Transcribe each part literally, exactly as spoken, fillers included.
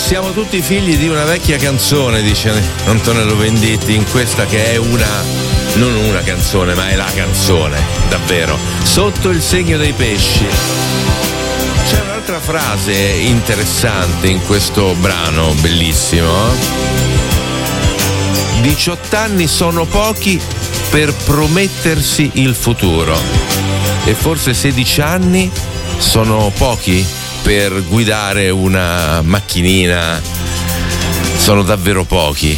Siamo tutti figli di una vecchia canzone, dice Antonello Venditti, in questa che è una, non una canzone, ma è la canzone, davvero. Sotto il segno dei pesci. C'è un'altra frase interessante in questo brano, bellissimo. diciotto anni sono pochi per promettersi il futuro, e forse sedici anni sono pochi per guidare una macchinina, sono davvero pochi.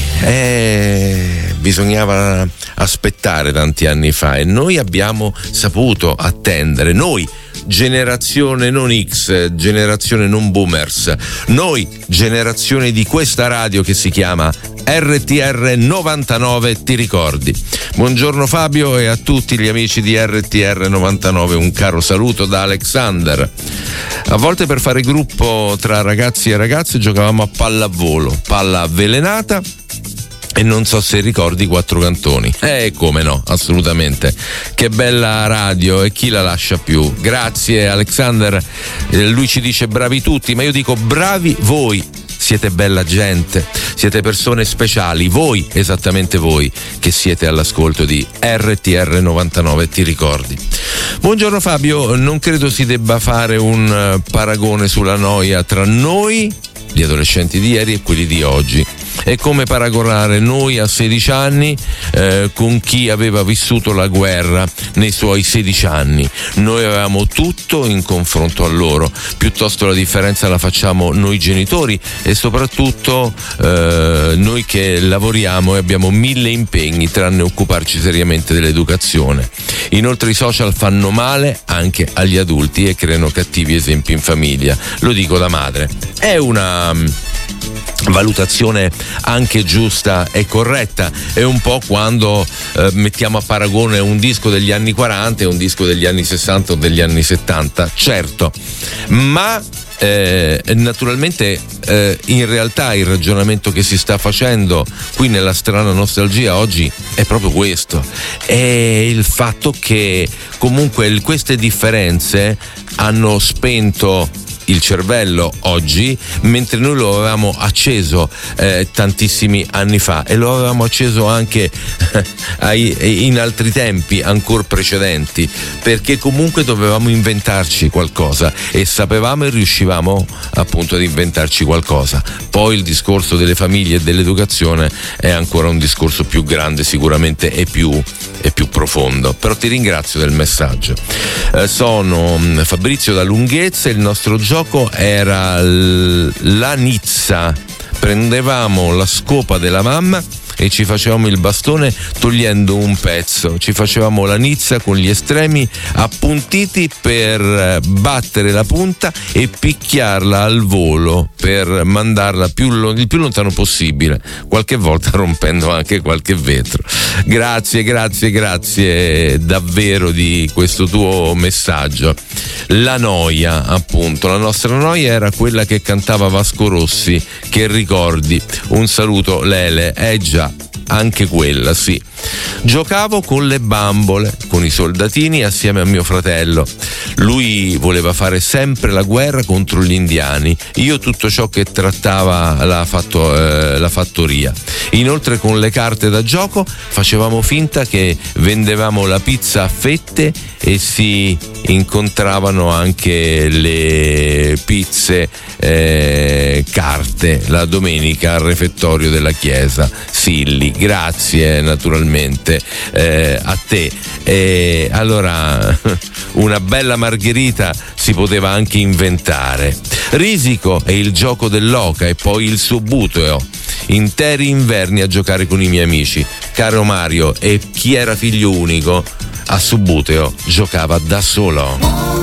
Eh, bisognava aspettare tanti anni fa e noi abbiamo saputo attendere, noi generazione non X, generazione non boomers, noi generazione di questa radio che si chiama R T R novantanove, ti ricordi? Buongiorno Fabio, e a tutti gli amici di R T R novantanove un caro saluto da Alexander. A volte per fare gruppo tra ragazzi e ragazze giocavamo a pallavolo, palla avvelenata, e non so se ricordi Quattro Cantoni. Eh, come no, assolutamente. Che bella radio, e chi la lascia più? Grazie Alexander. Eh, lui ci dice bravi tutti, ma io dico bravi voi. Siete bella gente, siete persone speciali, voi, esattamente voi, che siete all'ascolto di R T R novantanove, ti ricordi? Buongiorno Fabio, non credo si debba fare un paragone sulla noia tra noi, gli adolescenti di ieri, e quelli di oggi. È come paragonare noi a sedici anni eh, con chi aveva vissuto la guerra nei suoi sedici anni. Noi avevamo tutto in confronto a loro, piuttosto la differenza la facciamo noi genitori, e soprattutto eh, noi che lavoriamo e abbiamo mille impegni tranne occuparci seriamente dell'educazione. Inoltre i social fanno male anche agli adulti e creano cattivi esempi in famiglia, lo dico da madre. È una valutazione anche giusta e corretta. È un po' quando eh, mettiamo a paragone un disco degli anni quaranta e un disco degli anni sessanta o degli anni settanta, certo, ma eh, naturalmente eh, in realtà il ragionamento che si sta facendo qui nella strana nostalgia oggi è proprio questo, è il fatto che comunque queste differenze hanno spento il cervello oggi, mentre noi lo avevamo acceso eh, tantissimi anni fa, e lo avevamo acceso anche ai, in altri tempi ancora precedenti, perché comunque dovevamo inventarci qualcosa e sapevamo e riuscivamo appunto ad inventarci qualcosa. Poi il discorso delle famiglie e dell'educazione è ancora un discorso più grande sicuramente e più, e più profondo, però ti ringrazio del messaggio. Eh, sono Fabrizio da Lunghezza, il nostro gioco era la Nizza, prendevamo la scopa della mamma e ci facevamo il bastone togliendo un pezzo, ci facevamo la nizza con gli estremi appuntiti per battere la punta e picchiarla al volo per mandarla più lo- il più lontano possibile, qualche volta rompendo anche qualche vetro. Grazie, grazie, grazie davvero di questo tuo messaggio. La noia, appunto, la nostra noia era quella che cantava Vasco Rossi, che ricordi. Un saluto Lele, eh già, anche quella, sì. Giocavo con le bambole, con i soldatini assieme a mio fratello. Lui voleva fare sempre la guerra contro gli indiani, io tutto ciò che trattava la, fatto, eh, la fattoria. Inoltre con le carte da gioco facevamo finta che vendevamo la pizza a fette e si incontravano anche le pizze eh, carte la domenica al refettorio della chiesa. Silli, grazie naturalmente eh, a te. E allora una bella margherita si poteva anche inventare. Risico è il gioco dell'oca e poi il suo buteo. Interi inverni a giocare con i miei amici. Caro Mario, e chi era figlio unico a Subbuteo giocava da solo.